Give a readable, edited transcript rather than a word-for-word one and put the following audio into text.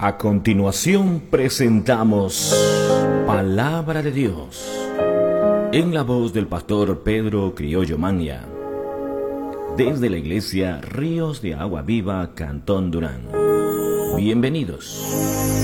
A continuación presentamos Palabra de Dios en la voz del pastor Pedro Criollo Mania, desde la iglesia Ríos de Agua Viva, Cantón Durán. Bienvenidos.